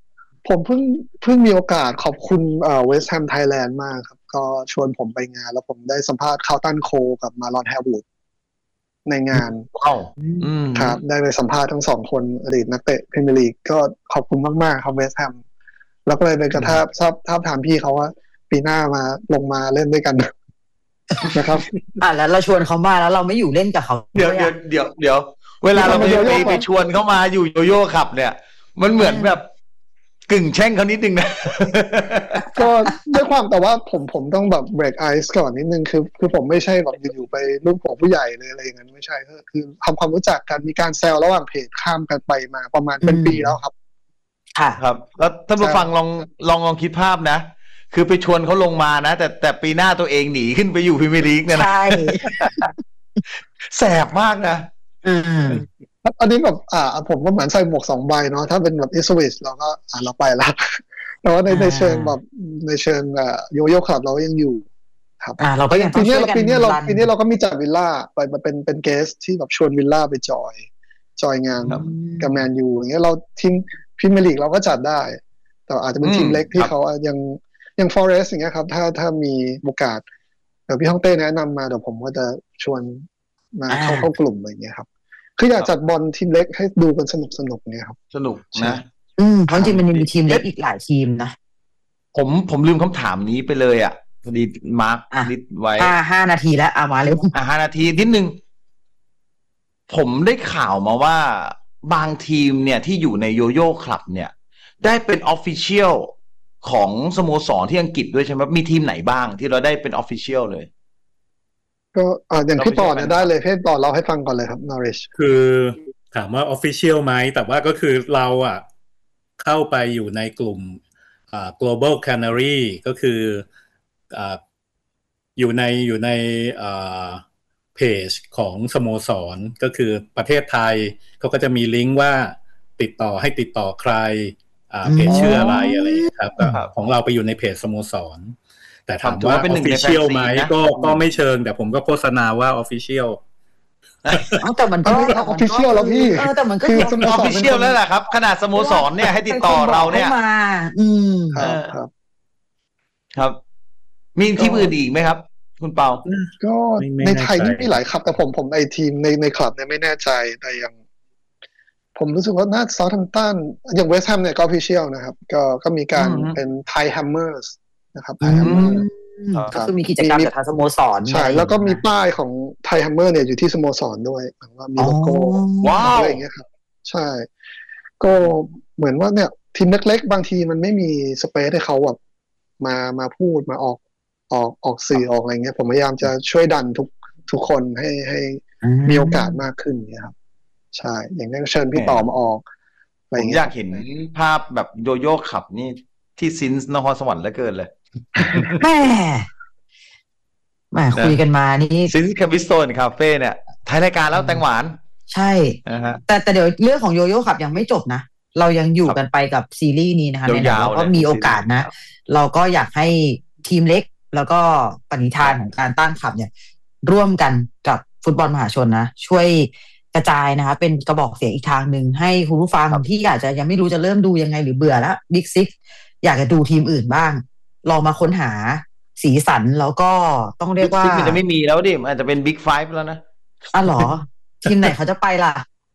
S3: ผมเพิ่งเพิ่งมีโอกาสขอบคุณเอ่อเวสต์แฮมไทยแลนด์มากครับก็ชวนผมไปงานแล้วผมได้สัมภาษณ์คาร์ลตันโคกับมารอนแฮร์วูดในงาน
S1: ว้าว
S3: ครับได้ไปสัมภาษณ์ทั้งสองคนอดีตนักเตะพรีเมียร์ลีกก็ขอบคุณมากๆครับเวสต์แฮมแล้วก็เลยไปกระทาบทราบทราบถามพี่เขาว่าปีหน้ามาลงมาเล่นด้วยกันนะครับ
S2: อ่ะแล้วเราชวนเขามาแล้วเราไม่อยู่เล่นกับเขา
S1: เดี๋ยวเดี๋ยวเดี๋ยวเดี๋ยวเวลาเราไปไปไปชวนเขามาอยู่โยโย่ขับเนี่ยมันเหมือนแบบกึ่งแช่งเขานิดนึงนะ
S3: ก็ด้วยความแต่ว่าผมผมต้องแบบ break ice ก่อนนิดนึงคือคือผมไม่ใช่แบบอยู่ๆไปลูกหัวผู้ใหญ่เลยอะไรอย่างนั้นไม่ใช่คือทำความรู้จักกันมีการแซวระหว่างเพจข้ามกันไปมาประมาณเป็นปีแล้วครับ
S2: ค่ะ
S1: ครับแล้วท่านผู้ฟังลองลองลองคิดภาพนะคือไปชวนเขาลงมานะแต่แต่ปีหน้าตัวเองหนีขึ้นไปอยู่พรีเมียร์ลีกเนี่ยนะ
S2: ใช่
S1: แสบมากนะ
S2: อืม
S3: อันนี้แบบอ่าผมก็เหมือนใส่หมวกสองใบเนาะถ้าเป็นแบบอิสวิสเราก็อ่าเราไปละแต่ว่าในในเชิงแบบในเชิงอ่าโยโย่คลับเรายังอยู่ครับ
S2: อ่าเราก็ยัง
S3: ปีนี้เราปีนี้เราปีนี้เราก็มีจัดวิลล่าไปมาเป็นเป็นเกสที่แบบชวนวิลล่าไปจอยจอยงานกับแมนยูอย่างเงี้ยเราทีมพรีเมียร์ลีกเราก็จัดได้แต่อาจจะเป็นทีมเล็กที่เขายังยังฟอเรสต์อย่างเงี้ยครับถ้าถ้ามีโอกาสเดี๋ยวพี่ฮ่องเต้แนะนำมาเดี๋ยวผมก็จะชวนมาเข้าเข้ากลุ่มอะไรอย่างเงี้ยครับคืออยากจัดบอลทีมเล็กให้ดูกันสนุกสนุกเนี่ยครับ
S1: สนุกนะ
S2: อืมเพราะจริงมันมีทีมเล็กอีกหลายทีมนะ
S1: ผมผมลืมคำถามนี้ไปเลยอ่ะพอดีมาร์คลิสไว้
S2: อ่าห้านาทีแล้วอ่ะมาเร็ว
S1: อ่าห้านาทีนิดนึงผมได้ข่าวมาว่าบางทีมเนี่ยที่อยู่ในโยโย่คลับเนี่ยได้เป็นออฟฟิเชียลของสโมสรที่อังกฤษด้วยใช่ไหมมีทีมไหนบ้างที่เราได้เป็นออฟฟิเชียลเลย
S3: ก็อ่าอย่างพี่ต่อเนี่ยได้เลยพี่ต่อเราให้ฟังก่อนเลยครับ Norwich
S4: คือถามว่า official ไหมแต่ว่าก็คือเราอ่ะเข้าไปอยู่ในกลุ่มอ่า global canary ก็คืออ่าอยู่ในอยู่ในอ่าเพจของสโมสรก็คือประเทศไทยเขาก็จะมีลิงก์ว่าติดต่อให้ติดต่อใครอ่าเพจชื่ออะไรอะไรครับก็ของเราไปอยู่ในเพจสโมสรแต่ถามว่า official ไหมก็ก็ไม่เชิงแต่ผมก็โฆษณาว่า official
S2: แต่มันก็
S3: ออฟฟิเชียลแล้วพี่
S2: เออแต่มันก็
S1: คือออฟฟิเชียลแล้วแหละครับขนาดสโมสรเนี่ยให้ติดต่อเราเนี่ย
S2: อืม
S3: ครับ
S1: ครับมีทีมอื่นอีกไหมครับคุณเปา
S3: ก็ในไทยนี่มีหลายครับแต่ผมผมไอทีมในในคลับเนี่ยไม่แน่ใจแต่ยังผมรู้สึกว่าน่าซาท์แฮมป์ตันอย่างเวสต์แฮมเนี่ยก็ออฟฟิเชียลนะครับก็ก็มีการเป็นไทยแฮมเมอร์สนะครับไทยแฮมเมอร์
S2: ก็คือมีกิจกรรมจากทางสโมสร
S3: ใช่แล้วก็มีป้ายของไทยแฮมเมอร์เนี่ยอยู่ที่สโมสรด้วยเหมือนว่ามีโลโก้
S1: ว้าว
S3: อะไรอย่างเงี้ยครับใช่ก็เหมือนว่าเนี่ยทีมเล็กๆบางทีมันไม่มีสเปซให้เขาแบบมามาพูดมาออกออกออกสื่อออกอะไรเงี้ยผมพยายามจะช่วยดันทุกทุกคนให้ให้มีโอกาสมากขึ้นเนี่ยครับใช่อย่างนี้เชิญพี่ต่อมาออกอะไรเงี้ย
S1: ผมอยากเห็นภาพแบบโยโย่ขับนี่ที่ซินส์นครสวรรค์เหลือเกินเลย
S2: แม่แม่คุยกันมานี่
S1: ซินส์แคมปิสโตนคาเฟ่เนี่ยท้ายรายการแล้วแตงหวาน
S2: ใช่แต่แต่เดี๋ยวเรื่องของโยโย่ขับยังไม่จบนะเรายังอยู่กันไปกับซีรีส์นี้นะคะในเราก็มีโอกาสนะเราก็อยากให้ทีมเล็กแล้วก็ปณิธานของการตั้งขับเนี่ยร่วมกันกับฟุตบอลมหาชนนะช่วยกระจายนะคะเป็นกระบอกเสียงอีกทางหนึ่งให้คุณผู้ฟังที่อาจจะยังไม่รู้จะเริ่มดูยังไงหรือเบื่อแล้วบิ๊กซิกอยากจะดูทีมอื่นบ้างลองมาค้นหาสีสันแล้วก็ต้องเรียกว่า
S1: มันจะไม่มีแล้วดิมันอาจจะเป็นบิ๊กไฟฟ์แล้วนะ
S2: อ๋อเหรอทีมไหนเขาจะไปล่ะ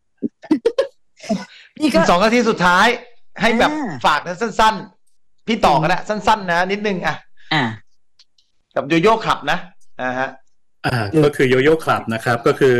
S1: นี่ก็สองนาทีสุดท้ายให้แบบฝากนะสั้นๆพี่ต่อกันนะสั้นๆนะนิดนึงอ่ะ
S2: อ่า
S1: กับโยโย่ขับนะอ่าฮะ
S4: อ่าก็คือโยโย่คลับนะครับก็คือ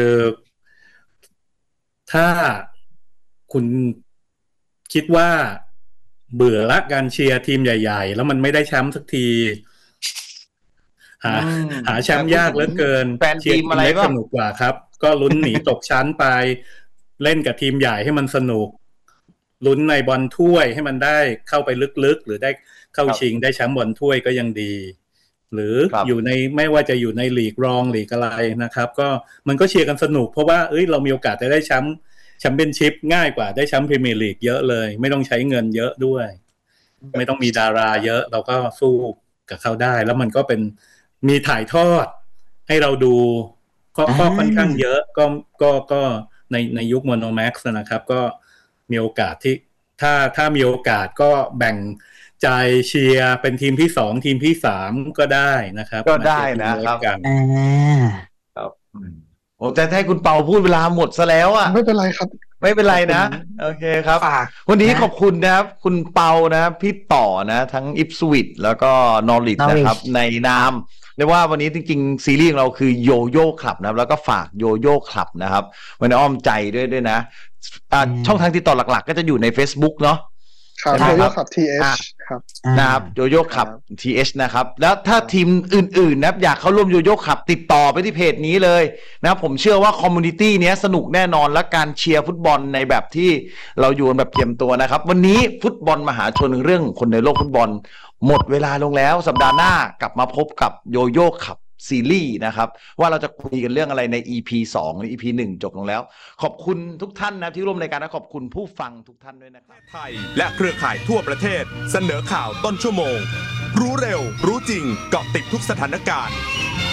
S4: ถ้าคุณคิดว่าเบื่อละการเชียร์ทีมใหญ่ๆแล้วมันไม่ได้แชมป์สักทีหาหาแชมป์ยากเหลือเกิน
S1: เชียร์ทีมอะไรก็
S4: สนุกกว่าครับก็ลุ้นหนีตกชั้นไปเล่นกับทีมใหญ่ให้มันสนุกลุ้นในบอลถ้วยให้มันได้เข้าไปลึกๆหรือได้เข้าชิงได้แชมป์บอลถ้วยก็ยังดีหรืออยู่ในไม่ว่าจะอยู่ในลีกรองลีกอะไรนะครับก็มันก็เชียร์กันสนุกเพราะว่าเอ้ยเรามีโอกาสจะได้แชมป์แชมเปี้ยนชิพง่ายกว่าได้แชมป์พรีเมียร์ลีกเยอะเลยไม่ต้องใช้เงินเยอะด้วยไม่ต้องมีดาราเยอะเราก็สู้กับเขาได้แล้วมันก็เป็นมีถ่ายทอดให้เราดูก็ค่อนข้างเยอะก็ก็ก็ในในยุคโมโนแม็กซ์นะครับก็มีโอกาสที่ถ้าถ้ามีโอกาสก็แบ่งใจเชียร์เป็นทีมที่สองทีมที่สามก็ได้นะครับ
S1: ก็ได้นะครับ
S2: อ่า
S1: ครับโอ้แต่ให้คุณเปาพูดเวลาหมดซะแล้วอ่ะ
S3: ไม่เป็นไรครับ
S1: ไม่เป็นไรนะโอเคครับวันนี้ขอบคุณนะครับคุณเปานะพี่ต่อนะทั้ง Ipswich แล้วก็ Norwich นะครับในนามเรียกว่าวันนี้จริงๆซีรีส์ของเราคือโยโย่คลับนะครับแล้วก็ฝากโยโย่คลับนะครับไว้ในอ้อมใจด้วยด้วยนะช่องทางติดต่อหลักๆก็จะอยู่ใน Facebook เนาะ
S3: ครับโยโย่คลับ ที เอช ครับ
S1: นะครับโยโย่คลับ ที เอช นะครับแล้วถ้าทีมอื่นๆนะอยากเข้าร่วมโยโย่คลับติดต่อไปที่เพจนี้เลยนะผมเชื่อว่าคอมมูนิตี้เนี้ยสนุกแน่นอนและการเชียร์ฟุตบอลในแบบที่เราอยู่แบบเตรียมตัวนะครับวันนี้ฟุตบอลมหาชนเรื่องคนในโลกฟุตบอลหมดเวลาลงแล้วสัปดาห์หน้ากลับมาพบกับโยโย่คลับซีรีส์นะครับว่าเราจะคุยกันเรื่องอะไรใน อี พี สองหรือ อี พี หนึ่งจบลงแล้วขอบคุณทุกท่านนะที่ร่วมรายการและขอบคุณผู้ฟังทุกท่านด้วยนะครับ
S5: ไทยและเครือข่ายทั่วประเทศเสนอข่าวต้นชั่วโมงรู้เร็วรู้จริงเกาะติดทุกสถานการณ์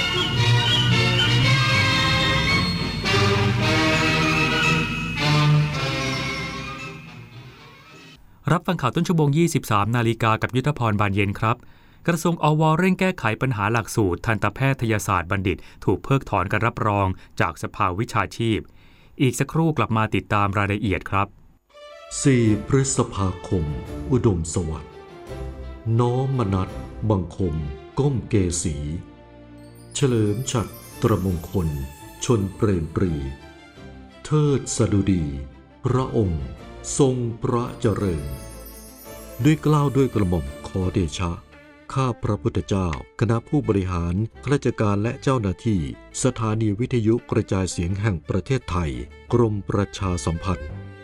S6: รับฟังข่าวต้นชั่วโมง ยี่สิบสาม นาฬิกากับยุทธพรบานเย็นครับกระทรวงอว.เร่งแก้ไขปัญหาหลักสูตรทันตแพทยศาสตร์บัณฑิตถูกเพิกถอนการรับรองจากสภาวิชาชีพอีกสักครู่กลับมาติดตามรายละเอียดครับ
S7: สี่พฤษภาคมอุดมสวัสดิ์น้อมมนัสบังคมก้มเกษีเฉลิมฉัตรตรมงคลชนเปรมปรีเทิดสดุดีพระองค์ทรงพระเจริญด้วยเกล้าด้วยกระหม่อมขอเดชะข้าพระพุทธเจ้าคณะผู้บริหารข้าราชการและเจ้าหน้าที่สถานีวิทยุกระจายเสียงแห่งประเทศไทยกรมประชาสัมพันธ์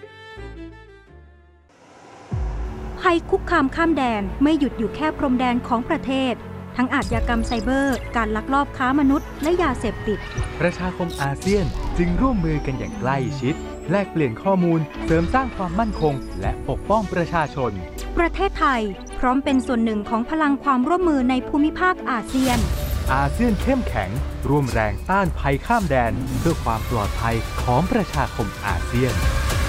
S8: ภัยคุกคามข้ามแดนไม่หยุดอยู่แค่พรมแดนของประเทศทั้งอาชญากรรมไซเบอร์การลักลอบค้ามนุษย์และยาเสพติด
S9: ประชาคมอาเซียนจึงร่วมมือกันอย่างใกล้ชิดแลกเปลี่ยนข้อมูลเสริมสร้างความมั่นคงและปกป้องประชาชน
S8: ประเทศไทยพร้อมเป็นส่วนหนึ่งของพลังความร่วมมือในภูมิภาคอาเซียน
S9: อาเซียนเข้มแข็งร่วมแรงต้านภัยข้ามแดนเพื่อความปลอดภัยของประชาคมอาเซียน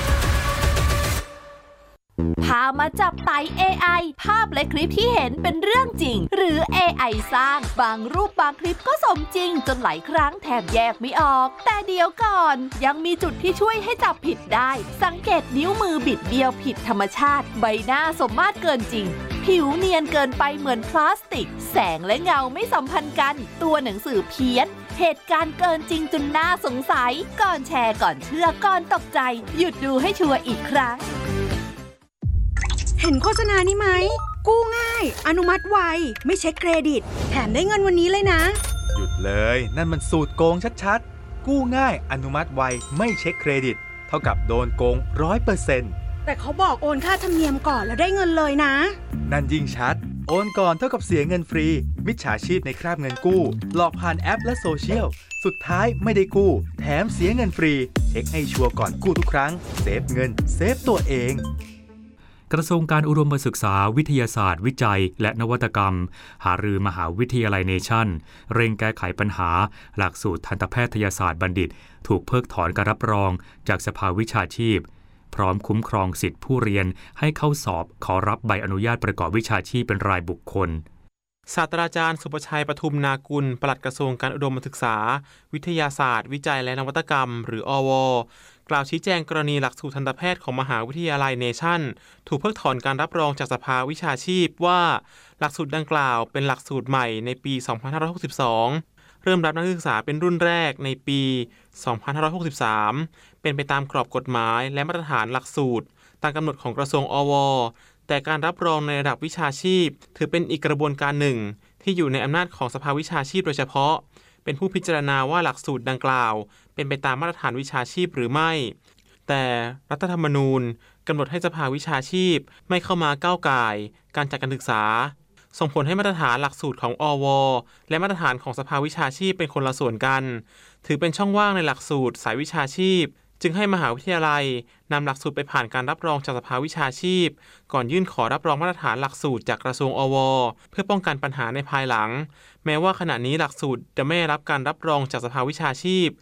S10: พามาจับไต่ เอ ไอ ภาพและคลิปที่เห็นเป็นเรื่องจริงหรือ เอ ไอ สร้างบางรูปบางคลิปก็สมจริงจนหลายครั้งแทบแยกไม่ออกแต่เดี๋ยวก่อนยังมีจุดที่ช่วยให้จับผิดได้สังเกตนิ้วมือบิดเบี้ยวผิดธรรมชาติใบหน้าสมมาตรเกินจริงผิวเนียนเกินไปเหมือนพลาสติกแสงและเงาไม่สัมพันธ์กันตัวหนังสือเพี้ยนเหตุการณ์เกินจริงจนน่าสงสัยก่อนแชร์ก่อนเชื่อก่อนตกใจหยุดดูให้ชัวร์อีกครั้ง
S11: เห็นโฆษณานี้ไหมกู้ง่ายอนุมัติไวไม่เช็คเครดิตแถมได้เงินวันนี้เลยนะ
S9: หยุดเลยนั่นมันสูตรโกงชัดๆกู้ง่ายอนุมัติไวไม่เช็คเครดิตเท่ากับโดนโกง ร้อยเปอร์เซ็นต์
S11: แต่เขาบอกโอนค่าธรรมเนียมก่อนแล้วได้เงินเลยนะ
S9: นั่นยิ่งชัดโอนก่อนเท่ากับเสียเงินฟรีมิจฉาชีพในคราบเงินกู้หลอกผ่านแอปและโซเชียลสุดท้ายไม่ได้กู้แถมเสียเงินฟรีเช็คให้ชัวร์ก่อนกู้ทุกครั้งเซฟเงินเซฟตัวเอง
S6: กระทรวงการอุดมศึกษาวิทยาศาสตร์วิจัยและนวัตกรรมหารือมหาวิทยาลัยเนชั่นเร่งแก้ไขปัญหาหลักสูตรทันตแพทยศาสตร์บัณฑิตถูกเพิกถอนการรับรองจากสภาวิชาชีพพร้อมคุ้มครองสิทธิผู้เรียนให้เข้าสอบขอรับใบอนุญาตประกอบวิชาชีพเป็นรายบุคคล
S12: ศาสตราจารย์สุประชัยปทุมนากุลปลัดกระทรวงการอุดมศึกษาวิทยาศาสตร์วิจัยและนวัตกรรมหรืออว.กล่าวชี้แจงกรณีหลักสูตรทันตแพทย์ของมหาวิทยาลัยเนชั่นถูกเพิกถอนการรับรองจากสภาวิชาชีพว่าหลักสูตรดังกล่าวเป็นหลักสูตรใหม่ในปี สองพันห้าร้อยหกสิบสอง เริ่มรับนักศึกษาเป็นรุ่นแรกในปี สองพันห้าร้อยหกสิบสาม เป็นไปตามกรอบกฎหมายและมาตรฐานหลักสูตรตามกำหนดของกระทรวงอว.แต่การรับรองในระดับวิชาชีพถือเป็นอีกกระบวนการหนึ่งที่อยู่ในอำนาจของสภาวิชาชีพโดยเฉพาะเป็นผู้พิจารณาว่าหลักสูตรดังกล่าวเป็นไปตามมาตรฐานวิชาชีพหรือไม่แต่รัฐธรรมนูญกำหนดให้สภาวิชาชีพไม่เข้ามาก้าวก่ายการจัดการศึกษาส่งผลให้มาตรฐานหลักสูตรของอว.และมาตรฐานของสภาวิชาชีพเป็นคนละส่วนกันถือเป็นช่องว่างในหลักสูตรสายวิชาชีพจึงให้มหาวิทยาลัยนำหลักสูตรไปผ่านการรับรองจากสภาวิชาชีพก่อนยื่นขอรับรองมาตรฐานหลักสูตรจากกระทรวงอว.เพื่อป้องกันปัญหาในภายหลังแม้ว่าขณะนี้หลักสูตรจะไม่ได้รับการรับรองจากสภาวิชาชีพ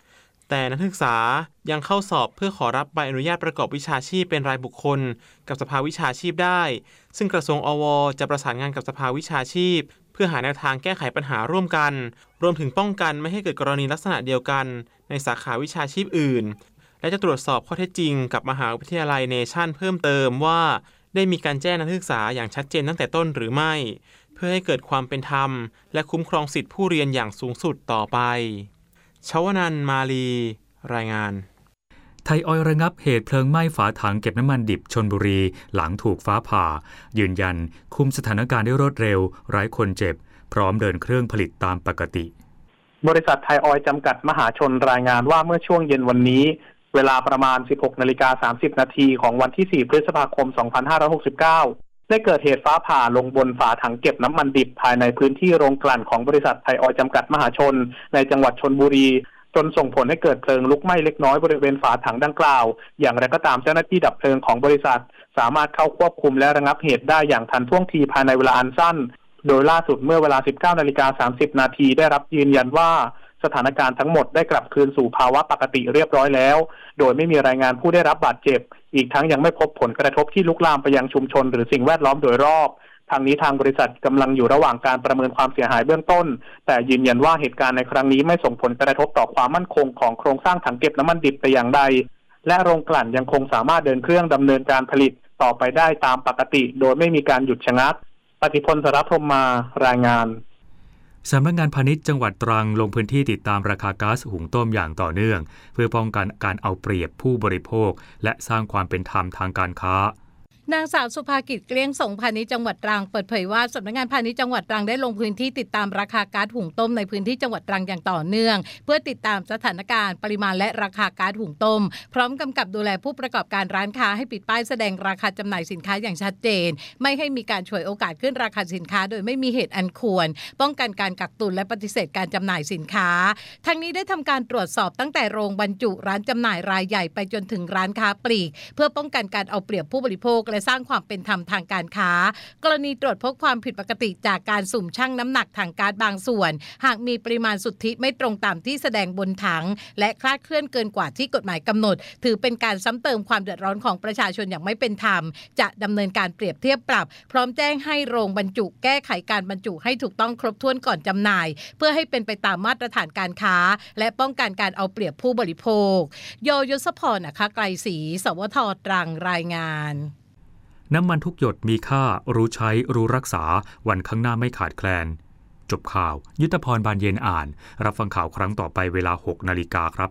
S12: แต่นักศึกษายังเข้าสอบเพื่อขอรับใบอนุญาตประกอบวิชาชีพเป็นรายบุคคลกับสภาวิชาชีพได้ซึ่งกระทรวงอว.จะประสานงานกับสภาวิชาชีพเพื่อหาแนวทางแก้ไขปัญหาร่วมกันรวมถึงป้องกันไม่ให้เกิดกรณีลักษณะเดียวกันในสาขาวิชาชีพอื่นและจะตรวจสอบข้อเท็จจริงกับมหาวิทยาลัยเนชั่นเพิ่มเติมว่าได้มีการแจ้งนักศึกษาอย่างชัดเจนตั้งแต่ต้นหรือไม่เพื่อให้เกิดความเป็นธรรมและคุ้มครองสิทธิผู้เรียนอย่างสูงสุดต่อไปชวนันท์มาลีรายงาน
S6: ไทยออยล์ระงับเหตุเพลิงไหม้ฝาถังเก็บน้ำมันดิบชลบุรีหลังถูกฟ้าผ่ายืนยันคุมสถานการณ์ได้รวดเร็วไร้คนเจ็บพร้อมเดินเครื่องผลิตตามปกติ
S13: บริษัทไทยออยล์จำกัดมหาชนรายงานว่าเมื่อช่วงเย็นวันนี้เวลาประมาณ สิบหกนาฬิกาสามสิบนาทีของวันที่สี่พฤษภาคมสองพันห้าร้อยหกสิบเก้าได้เกิดเหตุฟ้าผ่าลงบนฝาถังเก็บน้ำมันดิบภายในพื้นที่โรงกลั่นของบริษัทไทยออยล์จำกัดมหาชนในจังหวัดชลบุรีจนส่งผลให้เกิดเพลิงลุกไหม้เล็กน้อยบริเวณฝาถังดังกล่าวอย่างไรก็ตามเจ้าหน้าที่ดับเพลิงของบริษัทสามารถเข้าควบคุมและระงับเหตุได้อย่างทันท่วงทีภายในเวลาอันสั้นโดยล่าสุดเมื่อเวลา สิบเก้านาฬิกาสามสิบนาทีได้รับยืนยันว่าสถานการณ์ทั้งหมดได้กลับคืนสู่ภาวะปกติเรียบร้อยแล้วโดยไม่มีรายงานผู้ได้รับบาดเจ็บอีกทั้งยังไม่พบผลกระทบที่ลุกลามไปยังชุมชนหรือสิ่งแวดล้อมโดยรอบทางนี้ทางบริษัทกำลังอยู่ระหว่างการประเมินความเสียหายเบื้องต้นแต่ยืนยันว่าเหตุการณ์ในครั้งนี้ไม่ส่งผลกระทบต่อความมั่นคงของโครงสร้างถังเก็บน้ำมันดิบแต่อย่างใดและโรงกลั่นยังคงสามารถเดินเครื่องดำเนินการผลิตต่อไปได้ตามปกติโดยไม่มีการหยุดชะงักปฏิพลสรพรหมมารายงาน
S6: สำนักงานพาณิชย์จังหวัดตรังลงพื้นที่ติดตามราคาก๊าซหุงต้มอย่างต่อเนื่องเพื่อป้องกันการเอาเปรียบผู้บริโภคและสร้างความเป็นธรรมทางการค้านางสาวสุภากิจเกลี้ยงสงพาณิชย์จังหวัดตรังเปิดเผยว่าสำนักงานพาณิชย์จังหวัดตรังได้ลงพื้นที่ติดตามราคาก๊าซหุงต้มในพื้นที่จังหวัดตรังอย่างต่อเนื่องเพื่อติดตามสถานการณ์ปริมาณและราคาก๊าซหุงต้มพร้อมกำกับดูแลผู้ประกอบการร้านค้าให้ปิดป้ายแสดงราคาจำหน่ายสินค้าอย่างชัดเจนไม่ให้มีการฉวยโอกาสขึ้นราคาสินค้าโดยไม่มีเหตุอันควรป้องกันการกักตุนและปฏิเสธการจำหน่ายสินค้าทั้งนี้ได้ทำการตรวจสอบตั้งแต่โรงบรรจุร้านจำหน่ายรายใหญ่ไปจนถึงร้านค้าปลีกเพื่อป้องกันการเอาเปรียบผู้บริโภคและสร้างความเป็นธรรมทางการค้ากรณีตรวจพบความผิดปกติจากการสุ่มชั่งน้ำหนักถังก๊าซบางส่วนหากมีปริมาณสุทธิไม่ตรงตามที่แสดงบนถังและคลาดเคลื่อนเกินกว่าที่กฎหมายกำหนดถือเป็นการซ้ำเติมความเดือดร้อนของประชาชนอย่างไม่เป็นธรรมจะดำเนินการเปรียบเทียบปรับพร้อมแจ้งให้โรงบรรจุแก้ไขการบรรจุให้ถูกต้องครบถ้วนก่อนจำหน่ายเพื่อให้เป็นไปตามมาตรฐานการค้าและป้องกันการเอาเปรียบผู้บริโภคโยยศพรนะคะไกรศรีสวทตรังรายงานน้ำมันทุกหยดมีค่ารู้ใช้รู้รักษาวันข้างหน้าไม่ขาดแคลนจบข่าวยุทธพรบานเย็นอ่านรับฟังข่าวครั้งต่อไปเวลา หกนาฬิกาครับ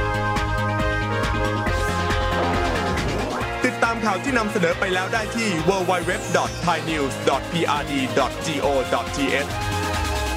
S5: ติดตามข่าวที่นำเสนอไปแล้วได้ที่ ดับเบิลยู ดับเบิลยู ดับเบิลยู ดอท ไทยนิวส์ ดอท พี อาร์ ดี ดอท จี โอ ดอท ที เอช